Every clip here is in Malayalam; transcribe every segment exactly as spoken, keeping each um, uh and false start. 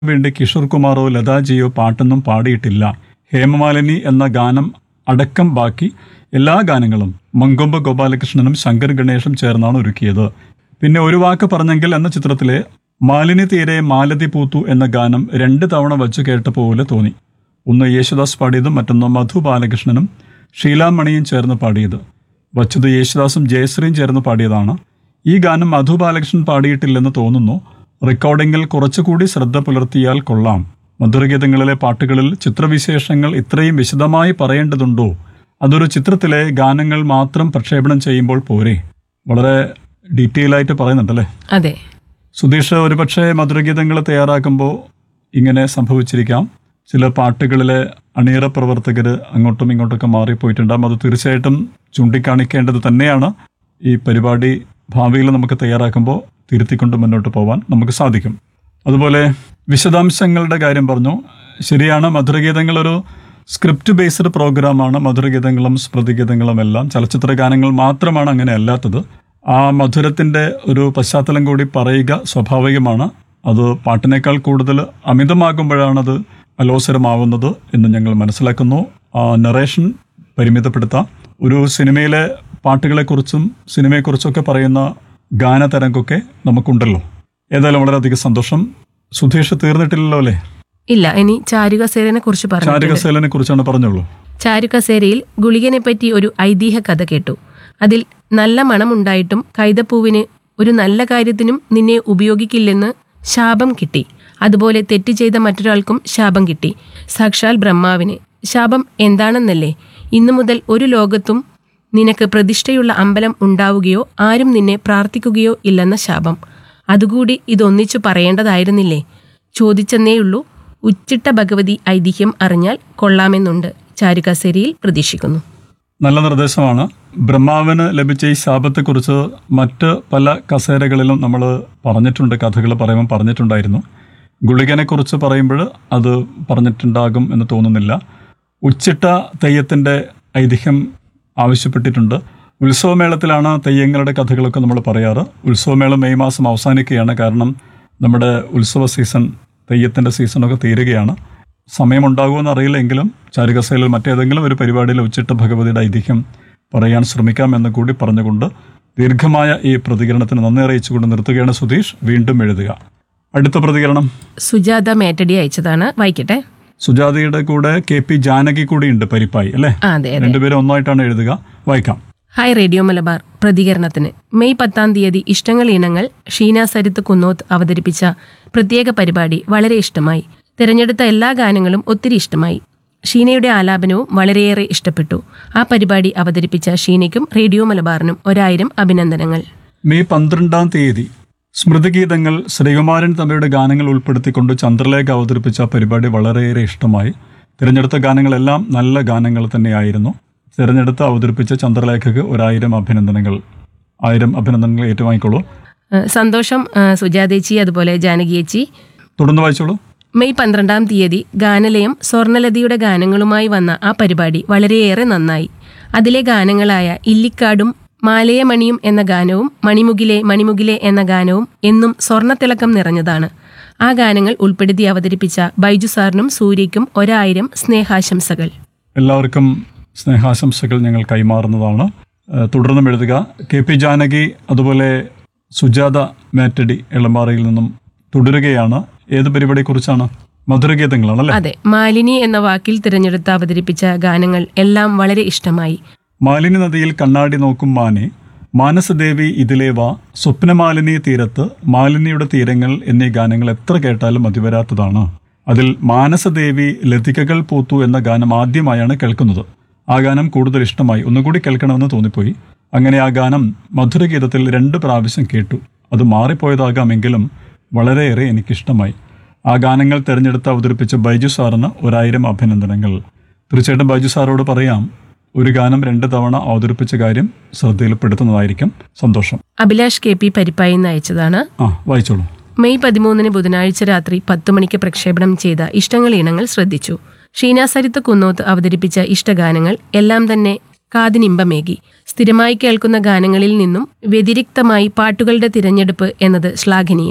വേണ്ടി കിഷോർ കുമാറോ ലതാജിയോ പാട്ടൊന്നും പാടിയിട്ടില്ല. ഹേമമാലിനി എന്ന ഗാനം അടക്കം ബാക്കി എല്ലാ ഗാനങ്ങളും മങ്കൊമ്പ് ഗോപാലകൃഷ്ണനും ശങ്കർ ഗണേഷും ചേർന്നാണ് ഒരുക്കിയത്. പിന്നെ ഒരു വാക്ക് പറഞ്ഞെങ്കിൽ എന്ന ചിത്രത്തിലെ മാലിനി തീരെ മാലതി പൂത്തു എന്ന ഗാനം രണ്ട് തവണ വച്ചു കേട്ട പോലെ തോന്നി. ഒന്ന് യേശുദാസ് പാടിയതും മറ്റൊന്ന് മധു ബാലകൃഷ്ണനും ഷീലാമണിയും ചേർന്ന് പാടിയത്. വച്ചത് യേശുദാസും ജയശ്രീയും ചേർന്ന് പാടിയതാണ്. ഈ ഗാനം മധു ബാലകൃഷ്ണൻ പാടിയിട്ടില്ലെന്ന് തോന്നുന്നു. റെക്കോർഡിംഗിൽ കുറച്ചുകൂടി ശ്രദ്ധ പുലർത്തിയാൽ കൊള്ളാം. മധുരഗീതങ്ങളിലെ പാട്ടുകളിൽ ചിത്രവിശേഷങ്ങൾ ഇത്രയും വിശദമായി പറയേണ്ടതുണ്ടോ? അതൊരു ചിത്രത്തിലെ ഗാനങ്ങൾ മാത്രം പ്രക്ഷേപണം ചെയ്യുമ്പോൾ പോരെ? വളരെ ഡീറ്റെയിൽ ആയിട്ട് പറയുന്നുണ്ടല്ലേ? അതെ. സുധീഷ്, ഒരുപക്ഷെ മധുരഗീതങ്ങൾ തയ്യാറാക്കുമ്പോൾ ഇങ്ങനെ സംഭവിച്ചിരിക്കാം. ചില പാട്ടുകളിലെ അണിയറ പ്രവർത്തകർ അങ്ങോട്ടും ഇങ്ങോട്ടൊക്കെ മാറിപ്പോയിട്ടുണ്ടാകും. അത് തീർച്ചയായിട്ടും ചൂണ്ടിക്കാണിക്കേണ്ടത് തന്നെയാണ്. ഈ പരിപാടി ഭാവിയിൽ നമുക്ക് തയ്യാറാക്കുമ്പോൾ തിരുത്തിക്കൊണ്ട് മുന്നോട്ട് പോകാൻ നമുക്ക് സാധിക്കും. അതുപോലെ വിശദാംശങ്ങളുടെ കാര്യം പറഞ്ഞു. ശരിയാണ്, മധുരഗീതങ്ങൾ ഒരു സ്ക്രിപ്റ്റ് ബേസ്ഡ് പ്രോഗ്രാമാണ്. മധുരഗീതങ്ങളും സ്മൃതിഗീതങ്ങളും എല്ലാം ചലച്ചിത്ര ഗാനങ്ങൾ മാത്രമാണ് അങ്ങനെ അല്ലാത്തത്. ആ മധുരത്തിൻ്റെ ഒരു പശ്ചാത്തലം കൂടി പറയുക സ്വാഭാവികമാണ്. അത് പാട്ടിനേക്കാൾ കൂടുതൽ അമിതമാകുമ്പോഴാണത് അലോസരമാവുന്നത് എന്ന് ഞങ്ങൾ മനസ്സിലാക്കുന്നു. ആ നറേഷൻ പരിമിതപ്പെടുത്താം. ഒരു സിനിമയിലെ പാട്ടുകളെക്കുറിച്ചും സിനിമയെക്കുറിച്ചൊക്കെ പറയുന്ന ഗാനതരംഗമൊക്കെ നമുക്കുണ്ടല്ലോ. ഏതായാലും വളരെയധികം സന്തോഷം. സുധീഷ്, തീർന്നിട്ടില്ലല്ലോ അല്ലേ? ഇല്ല, ഇനി ചാരുകസേരനെ കുറിച്ച് പറഞ്ഞു. ചാരുകസേലനെ കുറിച്ചാണ് പറഞ്ഞോളൂ. ചാരുകസേരയിൽ ഗുളികനെ പറ്റി ഒരു ഐതിഹ്യ കഥ കേട്ടു. അതിൽ നല്ല മണമുണ്ടായിട്ടും കൈതപ്പൂവിന് ഒരു നല്ല കാര്യത്തിനും നിന്നെ ഉപയോഗിക്കില്ലെന്ന് ശാപം കിട്ടി. അതുപോലെ തെറ്റ് ചെയ്ത മറ്റൊരാൾക്കും ശാപം കിട്ടി. സാക്ഷാൽ ബ്രഹ്മാവിന്. ശാപം എന്താണെന്നല്ലേ? ഇന്നു മുതൽ ഒരു ലോകത്തും നിനക്ക് പ്രതിഷ്ഠയുള്ള അമ്പലം ഉണ്ടാവുകയോ ആരും നിന്നെ പ്രാർത്ഥിക്കുകയോ ഇല്ലെന്ന ശാപം. അതുകൂടി ഇതൊന്നിച്ചു പറയേണ്ടതായിരുന്നില്ലേ? ചോദിച്ചെന്നേയുള്ളൂ. ഉച്ചിട്ട ഭഗവതി ഐതിഹ്യം അറിഞ്ഞാൽ കൊള്ളാമെന്നുണ്ട്. ചാരുകസേരയിൽ പ്രതീക്ഷിക്കുന്നു. നല്ല നിർദ്ദേശമാണ്. ബ്രഹ്മാവിന് ലഭിച്ച ഈ ശാപത്തെക്കുറിച്ച് മറ്റ് പല കസേരകളിലും നമ്മൾ പറഞ്ഞിട്ടുണ്ട്. കഥകൾ പറയുമ്പോൾ പറഞ്ഞിട്ടുണ്ടായിരുന്നു. ഗുളികനെക്കുറിച്ച് പറയുമ്പോൾ അത് പറഞ്ഞിട്ടുണ്ടാകും എന്ന് തോന്നുന്നില്ല. ഉച്ചിട്ട തെയ്യത്തിൻ്റെ ഐതിഹ്യം ആവശ്യപ്പെട്ടിട്ടുണ്ട്. ഉത്സവമേളത്തിലാണ് തെയ്യങ്ങളുടെ കഥകളൊക്കെ നമ്മൾ പറയാറ്. ഉത്സവമേളം മെയ് മാസം അവസാനിക്കുകയാണ്. കാരണം നമ്മുടെ ഉത്സവ സീസൺ, തെയ്യത്തിൻ്റെ സീസണൊക്കെ തീരുകയാണ്. സമയമുണ്ടാകുമെന്ന് അറിയില്ലെങ്കിലും ചാരുകസേലയിൽ മറ്റേതെങ്കിലും ഒരു പരിപാടിയിൽ ഉച്ചിട്ട ഭഗവതിയുടെ ഐതിഹ്യം പറയാൻ ശ്രമിക്കാമെന്ന് കൂടി പറഞ്ഞുകൊണ്ട് ദീർഘമായ ഈ പ്രതികരണത്തിന് നന്ദി അറിയിച്ചുകൊണ്ട് നിർത്തുകയാണ്. സുധീഷ്, വീണ്ടും എഴുതുക. അടുത്ത പ്രതികരണം സുജാത മേറ്റടി അയച്ചതാണ്. വായിക്കട്ടെ. സുജാതയുടെ കൂടെ കെ പി ജാനകി കൂടി ഉണ്ട് പരിപ്പായി അല്ലേ? രണ്ടുപേരും ഒന്നായിട്ടാണ് എഴുതുക. വായിക്കാം. Hi radio Malabar. പ്രതികരണത്തിന് മെയ് പത്താം തീയതി ഇഷ്ടങ്ങൾ ഇനങ്ങൾ ഷീന സരിത്ത് കുന്നോത്ത് അവതരിപ്പിച്ച പ്രത്യേക പരിപാടി വളരെ ഇഷ്ടമായി. തിരഞ്ഞെടുത്ത എല്ലാ ഗാനങ്ങളും ഒത്തിരി ഇഷ്ടമായി. ഷീനയുടെ ആലാപനവും വളരെയേറെ ഇഷ്ടപ്പെട്ടു. ആ പരിപാടി അവതരിപ്പിച്ച ഷീനയ്ക്കും റേഡിയോ മലബാറിനും ഒരായിരം അഭിനന്ദനങ്ങൾ. മെയ് പന്ത്രണ്ടാം തീയതി സ്മൃതിഗീതങ്ങൾ ശ്രീകുമാരൻ തമ്മിയുടെ ഗാനങ്ങൾ ഉൾപ്പെടുത്തിക്കൊണ്ട് ചന്ദ്രലേഖ അവതരിപ്പിച്ച പരിപാടി വളരെയേറെ ഇഷ്ടമായി. തിരഞ്ഞെടുത്ത ഗാനങ്ങളെല്ലാം നല്ല ഗാനങ്ങൾ തന്നെയായിരുന്നു. തിരഞ്ഞെടുത്ത് അവതരിപ്പിച്ച ചന്ദ്രലേഖക്ക് ഒരായിരം അഭിനന്ദനങ്ങൾ. ആയിരം അഭിനന്ദനങ്ങൾ ഏറ്റുവാങ്ങിക്കോളൂ. സന്തോഷം സുജാതേച്ചി, അതുപോലെ ജാനകിയേച്ചി. തുടർന്ന് വായിച്ചോളൂ. മെയ് പന്ത്രണ്ടാം തീയതി ഗാനലയം സ്വർണലതയുടെ ഗാനങ്ങളുമായി വന്ന ആ പരിപാടി വളരെയേറെ നന്നായി. അതിലെ ഗാനങ്ങളായ ഇല്ലിക്കാടും മാലയമണിയും എന്ന ഗാനവും മണിമുകിലെ മണിമുകിലെ എന്ന ഗാനവും എന്നും സ്വർണ്ണത്തിളക്കം നിറഞ്ഞതാണ്. ആ ഗാനങ്ങൾ ഉൾപ്പെടുത്തി അവതരിപ്പിച്ച ബൈജു സാറിനും സൂര്യയ്ക്കും ഒരായിരം സ്നേഹാശംസകൾ. എല്ലാവർക്കും സ്നേഹാശംസകൾ ഞങ്ങൾ കൈമാറുന്നതാണ്. തുടർന്നും എഴുതുക. കെ പി ജാനകി, അതുപോലെ സുജാത മേറ്റടി എളമ്പാറയിൽ നിന്നും തുടരുകയാണ്. ഏത് പരിപാടിയെക്കുറിച്ചാണ്? മധുരഗീതങ്ങളാണല്ലേ? അതെ. മാലിനി എന്ന വാക്കിൽ തിരഞ്ഞെടുത്ത് അവതരിപ്പിച്ച ഗാനങ്ങൾ എല്ലാം വളരെ ഇഷ്ടമായി. മാലിനി നദിയിൽ കണ്ണാടി നോക്കും മാനെ, മാനസദേവി ഇതിലേ വാ, സ്വപ്നമാലിനി തീരത്ത്, മാലിനിയുടെ തീരങ്ങൾ എന്നീ ഗാനങ്ങൾ എത്ര കേട്ടാലും മതിവരാത്തതാണ്. അതിൽ മാനസദേവി ലതികകൾ പൂത്തു എന്ന ഗാനം ആദ്യമായാണ് കേൾക്കുന്നത്. ആ ഗാനം കൂടുതൽ ഇഷ്ടമായി. ഒന്നുകൂടി കേൾക്കണമെന്ന് തോന്നിപ്പോയി. അങ്ങനെ ആ ഗാനം മധുരഗീതത്തിൽ രണ്ട് പ്രാവശ്യം കേട്ടു. അത് മാറിപ്പോയതാകാമെങ്കിലും വളരെയേറെ എനിക്കിഷ്ടമായി. ആ ഗാനങ്ങൾ തിരഞ്ഞെടുത്ത് അവതരിപ്പിച്ച ബൈജു സാറിന് ഒരായിരം അഭിനന്ദനങ്ങൾ. തീർച്ചയായിട്ടും ബൈജു സാറോട് പറയാം, ഒരു ഗാനം രണ്ട് തവണ അവതരിപ്പിച്ച കാര്യം ശ്രദ്ധയിൽപ്പെടുത്തുന്നതായിരിക്കും. സന്തോഷം. Abhilash K P പരിപ്പായി അയച്ചതാണ്. ആ, വായിച്ചോളൂ. മെയ് പതിമൂന്നിന് ബുധനാഴ്ച രാത്രി പത്ത് മണിക്ക് പ്രക്ഷേപണം ചെയ്ത ഇഷ്ടങ്ങൾ ഇനങ്ങൾ ശ്രദ്ധിച്ചു. ഷീന സരിത്ത് കുന്നോത്ത് അവതരിപ്പിച്ച ഇഷ്ടഗാനങ്ങൾ എല്ലാം തന്നെ കാതിനിമ്പമേകി. സ്ഥിരമായി കേൾക്കുന്ന ഗാനങ്ങളിൽ നിന്നും വ്യതിരിക്തമായി പാട്ടുകളുടെ തിരഞ്ഞെടുപ്പ് എന്നത് ശ്ലാഘനീയം.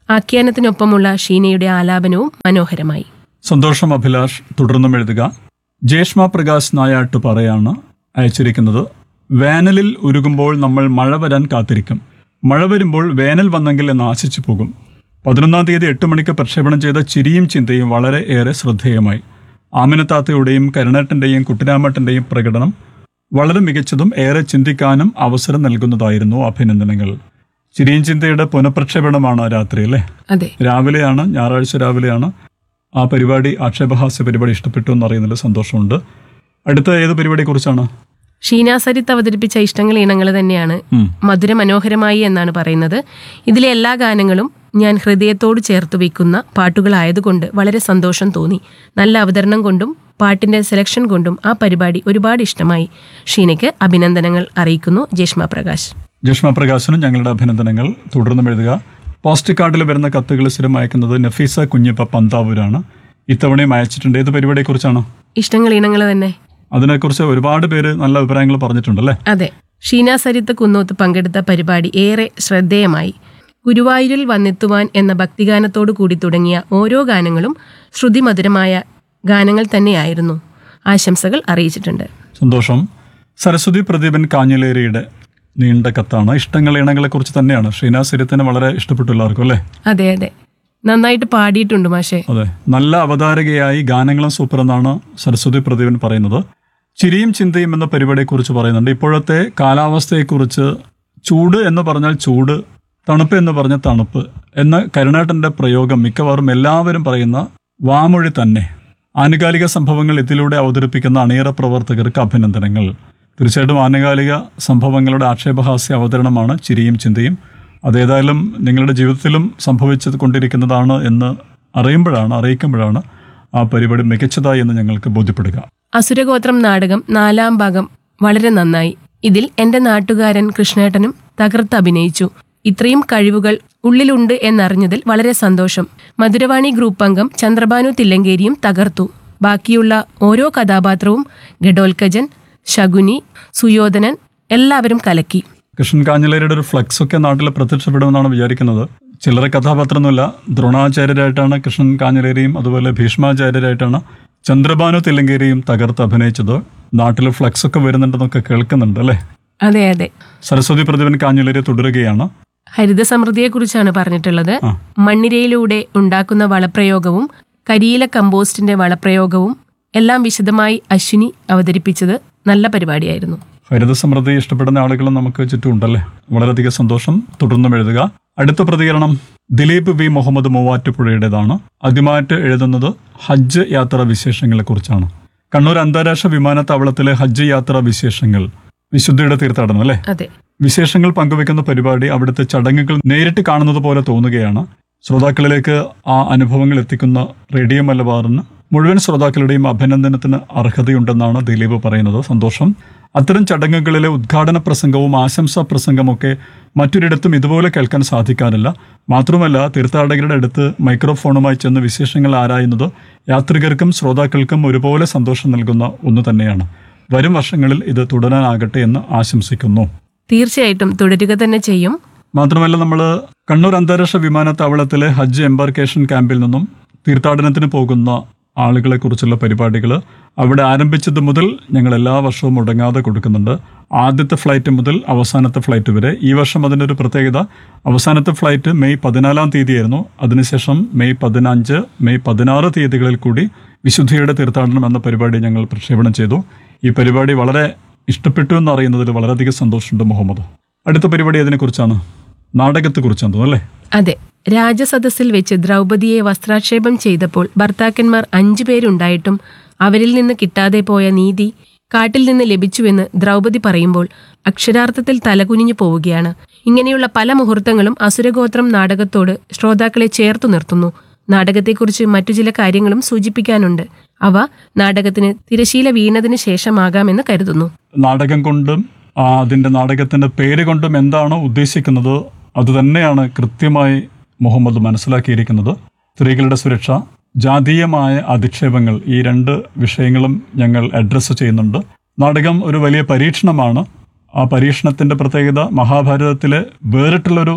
ആഖ്യാനത്തിനൊപ്പമുള്ള ഷീനയുടെ ആലാപനവും മനോഹരമായി. സന്തോഷം അഭിലാഷ്. തുടർന്നും എഴുതുക. ജേഷ്മ പ്രകാശ് നായാട്ട് പറയാണ് അയച്ചിരിക്കുന്നത്. വേനലിൽ ഉരുകുമ്പോൾ നമ്മൾ മഴ വരാൻ കാത്തിരിക്കും. മഴ വരുമ്പോൾ വേനൽ വന്നെങ്കിൽ എന്ന് ആശിച്ചു പോകും. പതിനൊന്നാം തീയതി എട്ട് മണിക്ക് പ്രക്ഷേപണം ചെയ്ത ചിരിയും ചിന്തയും വളരെ ഏറെ ശ്രദ്ധേയമായി. ആമിനത്താത്തയുടെയും കരുണേട്ടൻ്റെയും കുട്ടിരാമേട്ടൻ്റെയും പ്രകടനം വളരെ മികച്ചതും ഏറെ ചിന്തിക്കാനും അവസരം നൽകുന്നതായിരുന്നു. അഭിനന്ദനങ്ങൾ. ചിരിയും ചിന്തയുടെ പുനഃപ്രക്ഷേപണമാണ് രാത്രി അല്ലേ? അതെ, രാവിലെയാണ്, ഞായറാഴ്ച രാവിലെയാണ്. ആ പരിപാടി, ആക്ഷേപഹാസ്യ പരിപാടി ഇഷ്ടപ്പെട്ടു എന്നറിയുന്നതിൽ സന്തോഷമുണ്ട്. അടുത്ത ഏത് പരിപാടിയെ കുറിച്ചാണ്? ഷീന സരിത്ത് അവതരിപ്പിച്ച ഇഷ്ടങ്ങൾ ഇണങ്ങൾ തന്നെയാണ്. മധുര മനോഹരമായി എന്നാണ് പറയുന്നത്. ഇതിലെ എല്ലാ ഗാനങ്ങളും ഞാൻ ഹൃദയത്തോട് ചേർത്ത് വയ്ക്കുന്ന പാട്ടുകളായതുകൊണ്ട് വളരെ സന്തോഷം തോന്നി. നല്ല അവതരണം കൊണ്ടും പാട്ടിന്റെ സെലക്ഷൻ കൊണ്ടും ആ പരിപാടി ഒരുപാട് ഇഷ്ടമായി. ഷീനയ്ക്ക് അഭിനന്ദനങ്ങൾ അറിയിക്കുന്നു. ജേഷ്മ പ്രകാശ്. ജേഷ്മ പ്രകാശിനും ഞങ്ങളുടെ അഭിനന്ദനങ്ങൾ. തുടർന്നും എഴുതുക. പോസ്റ്റ് കാർഡിൽ വരുന്ന കത്തുകൾ സ്ഥിരം അയക്കുന്നത് നഫീസ കുഞ്ഞിപ്പ പന്താവൂരാണ്. ഇത്തവണയും അയച്ചിട്ടുണ്ട്. ഏത് പരിപാടിയെക്കുറിച്ചാണ്? ഇഷ്ടങ്ങൾ ഇണങ്ങൾ തന്നെ. അതിനെക്കുറിച്ച് ഒരുപാട് പേര് നല്ല അഭിപ്രായങ്ങൾ പറഞ്ഞിട്ടുണ്ടല്ലേ? അതെ, ഷീന സരിത്ത് കുന്നോത്ത് പങ്കെടുത്ത പരിപാടി ഏറെ ശ്രദ്ധേയമായി. ഗുരുവായൂരിൽ വന്നെത്തുവാൻ എന്ന ഭക്തിഗാനത്തോടു കൂടി തുടങ്ങിയ ഓരോ ഗാനങ്ങളും ശ്രുതിമധുരമായ ഗാനങ്ങൾ തന്നെയായിരുന്നു. ആശംസകൾ അറിയിച്ചിട്ടുണ്ട്. സന്തോഷം. സരസ്വതി പ്രദീപൻ കാഞ്ഞിലേരിയുടെ നീണ്ട കത്താണ്. ഇഷ്ടങ്ങൾ ഇണങ്ങളെ കുറിച്ച് തന്നെയാണ്. ഷീന സരിത്തിന് വളരെ ഇഷ്ടപ്പെട്ടു എല്ലാവർക്കും അല്ലേ? അതെ അതെ, നന്നായിട്ട് പാടിയിട്ടുണ്ട് മാഷെ. അതെ, നല്ല അവതാരകയായി, ഗാനങ്ങളും സൂപ്പർ എന്നാണ് സരസ്വതി പ്രദീപൻ പറയുന്നത്. ചിരിയും ചിന്തയും എന്ന പരിപാടിയെക്കുറിച്ച് പറയുന്നുണ്ട്. ഇപ്പോഴത്തെ കാലാവസ്ഥയെക്കുറിച്ച് ചൂട് എന്ന് പറഞ്ഞാൽ ചൂട്, തണുപ്പ് എന്ന് പറഞ്ഞാൽ തണുപ്പ് എന്ന കരുണേട്ടൻ്റെ പ്രയോഗം മിക്കവാറും എല്ലാവരും പറയുന്ന വാമൊഴി തന്നെ. ആനുകാലിക സംഭവങ്ങൾ ഇതിലൂടെ അവതരിപ്പിക്കുന്ന അണിയറ പ്രവർത്തകർക്ക് അഭിനന്ദനങ്ങൾ. തീർച്ചയായിട്ടും ആനുകാലിക സംഭവങ്ങളുടെ ആക്ഷേപഹാസ്യ അവതരണമാണ് ചിരിയും ചിന്തയും. അതേതായാലും നിങ്ങളുടെ ജീവിതത്തിലും സംഭവിച്ചത് കൊണ്ടിരിക്കുന്നതാണ് എന്ന് അറിയുമ്പോഴാണ് അറിയിക്കുമ്പോഴാണ് ആ പരിപാടി മികച്ചതായി എന്ന് ഞങ്ങൾക്ക് ബോധ്യപ്പെടുക. അസുരഗോത്രം നാടകം നാലാം ഭാഗം വളരെ നന്നായി. ഇതിൽ എന്റെ നാട്ടുകാരൻ കൃഷ്ണേട്ടനും തകർത്ത് അഭിനയിച്ചു. ഇത്രയും കഴിവുകൾ ഉള്ളിലുണ്ട് എന്നറിഞ്ഞതിൽ വളരെ സന്തോഷം. മധുരവാണി ഗ്രൂപ്പ് അംഗം ചന്ദ്രഭാനു തില്ലങ്കേരിയും തകർത്തു. ബാക്കിയുള്ള ഓരോ കഥാപാത്രവും ഘടോൽക്കജൻ, ശകുനി, സുയോധനൻ എല്ലാവരും കലക്കി. കൃഷ്ണൻ കാഞ്ഞിലേരിയുടെ ഒരു ഫ്ലക്സ് ഒക്കെ നാട്ടിൽ പ്രത്യക്ഷപ്പെടുമെന്നാണ് വിചാരിക്കുന്നത്. ചില്ലറ കഥാപാത്രമൊന്നുമില്ല. ദ്രോണാചാര്യരായിട്ടാണ് കൃഷ്ണൻ കാഞ്ഞിലേരിയും അതുപോലെ ഭീഷ്മാചാര്യരായിട്ടാണ് ചന്ദ്രഭാനു തില്ലങ്കേരിയും തകർത്ത് അഭിനയിച്ചത്. നാട്ടിൽ ഫ്ലക്സ് ഒക്കെ വരുന്നുണ്ടെന്നൊക്കെ കേൾക്കുന്നുണ്ട് അല്ലേ? അതെ അതെ. സരസ്വതി പ്രതിഭൻ കാഞ്ഞിലേരി തുടരുകയാണ്. ഹരിത സമൃദ്ധിയെക്കുറിച്ചാണ് പറഞ്ഞിട്ടുള്ളത്. മണ്ണിരയിലൂടെ ഉണ്ടാക്കുന്ന വളപ്രയോഗവും കരിയില കമ്പോസ്റ്റിന്റെ വളപ്രയോഗവും എല്ലാം വിശദമായി അശ്വിനി അവതരിപ്പിച്ചത് നല്ല പരിപാടിയായിരുന്നു. ഹരിത സമൃദ്ധി ഇഷ്ടപ്പെടുന്ന ആളുകളും നമുക്ക് ചുറ്റുമുണ്ടല്ലേ? വളരെയധികം സന്തോഷം. തുടർന്നും എഴുതുക. അടുത്ത പ്രതികരണം ദിലീപ് വി മുഹമ്മദ് മൂവാറ്റുപുഴയുടേതാണ്. ആദ്യമായിട്ട് എഴുതുന്നത് ഹജ്ജ് യാത്രാ വിശേഷങ്ങളെ കുറിച്ചാണ്. കണ്ണൂർ അന്താരാഷ്ട്ര വിമാനത്താവളത്തിലെ ഹജ്ജ് യാത്രാ വിശേഷങ്ങൾ, വിശുദ്ധിയുടെ തീർത്ഥാടനം അല്ലേ? അതെ. വിശേഷങ്ങൾ പങ്കുവെക്കുന്ന പരിപാടി അവിടുത്തെ ചടങ്ങുകൾ നേരിട്ട് കാണുന്നത് പോലെ തോന്നുകയാണ്. ശ്രോതാക്കളിലേക്ക് ആ അനുഭവങ്ങൾ എത്തിക്കുന്ന റേഡിയോ മലബാറിന് മുഴുവൻ ശ്രോതാക്കളുടെയും അഭിനന്ദനത്തിന് അർഹതയുണ്ടെന്നാണ് ദിലീപ് പറയുന്നത്. സന്തോഷം. അത്തരം ചടങ്ങുകളിലെ ഉദ്ഘാടന പ്രസംഗവും ആശംസാ പ്രസംഗമൊക്കെ മറ്റൊരിടത്തും ഇതുപോലെ കേൾക്കാൻ സാധിക്കാറില്ല. മാത്രമല്ല, തീർത്ഥാടകരുടെ അടുത്ത് മൈക്രോഫോണുമായി ചെന്ന് വിശേഷങ്ങൾ ആരായുന്നത് യാത്രികർക്കും ശ്രോതാക്കൾക്കും ഒരുപോലെ സന്തോഷം നൽകുന്ന ഒന്ന് തന്നെയാണ്. വരും വർഷങ്ങളിൽ ഇത് തുടരാനാകട്ടെ എന്ന് ആശംസിക്കുന്നു. തീർച്ചയായിട്ടും തുടരുക തന്നെ ചെയ്യും. മാത്രമല്ല, നമ്മൾ കണ്ണൂർ അന്താരാഷ്ട്ര വിമാനത്താവളത്തിലെ ഹജ്ജ് എംബാർക്കേഷൻ ക്യാമ്പിൽ നിന്നും തീർത്ഥാടനത്തിന് പോകുന്ന ആളുകളെ കുറിച്ചുള്ള പരിപാടികൾ അവിടെ ആരംഭിച്ചത് മുതൽ ഞങ്ങൾ എല്ലാ വർഷവും മുടങ്ങാതെ കൊടുക്കുന്നുണ്ട്. ആദ്യത്തെ ഫ്ലൈറ്റ് മുതൽ അവസാനത്തെ ഫ്ലൈറ്റ് വരെ. ഈ വർഷം അതിൻ്റെ ഒരു പ്രത്യേകത, അവസാനത്തെ ഫ്ലൈറ്റ് മെയ് പതിനാലാം തീയതിയായിരുന്നു. അതിനുശേഷം മെയ് പതിനഞ്ച് മെയ് പതിനാറ് തീയതികളിൽ കൂടി വിശുദ്ധിയുടെ തീർത്ഥാടനം എന്ന പരിപാടി ഞങ്ങൾ പ്രക്ഷേപണം ചെയ്തു. ഈ പരിപാടി വളരെ ഇഷ്ടപ്പെട്ടു എന്നറിയുന്നതിൽ വളരെയധികം സന്തോഷമുണ്ട് മുഹമ്മദ്. അടുത്ത പരിപാടി അതിനെക്കുറിച്ചാണ്, നാടകത്തെക്കുറിച്ചാണ് തോന്നുന്നു അല്ലേ? അതെ. രാജസദസ്സിൽ വെച്ച് ദ്രൗപദിയെ വസ്ത്രാക്ഷേപം ചെയ്തപ്പോൾ ഭർത്താക്കന്മാർ അഞ്ചു പേരുണ്ടായിട്ടും അവരിൽ നിന്ന് കിട്ടാതെ പോയ നീതി കാട്ടിൽ നിന്ന് ലഭിച്ചുവെന്ന് ദ്രൗപദി പറയുമ്പോൾ അക്ഷരാർത്ഥത്തിൽ തലകുനിഞ്ഞു പോവുകയാണ്. ഇങ്ങനെയുള്ള പല മുഹൂർത്തങ്ങളും അസുരഗോത്രം നാടകത്തോട് ശ്രോതാക്കളെ ചേർത്തു നിർത്തുന്നു. നാടകത്തെക്കുറിച്ച് മറ്റു ചില കാര്യങ്ങളും സൂചിപ്പിക്കാനുണ്ട്. അവ നാടകത്തിന് തിരശീല വീണതിന് ശേഷമാകാമെന്ന് കരുതുന്നു. നാടകം കൊണ്ടും അതിൻ്റെ നാടകത്തിൻ്റെ പേര് കൊണ്ടും എന്താണോ ഉദ്ദേശിക്കുന്നത് അതുതന്നെയാണ് കൃത്യമായി മുഹമ്മദ് മനസ്സിലാക്കിയിരിക്കുന്നത്. സ്ത്രീകളുടെ സുരക്ഷ, ജാതീയമായ അധിക്ഷേപങ്ങൾ, ഈ രണ്ട് വിഷയങ്ങളും ഞങ്ങൾ അഡ്രസ്സ് ചെയ്യുന്നുണ്ട്. നാടകം ഒരു വലിയ പരീക്ഷണമാണ്. ആ പരീക്ഷണത്തിൻ്റെ പ്രത്യേകത മഹാഭാരതത്തിലെ വേറിട്ടുള്ളൊരു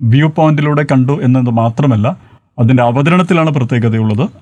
വ്യൂ പോയിന്റിലൂടെ കണ്ടു എന്നത് മാത്രമല്ല അതിൻ്റെ അവതരണത്തിലാണ് പ്രത്യേകതയുള്ളത്.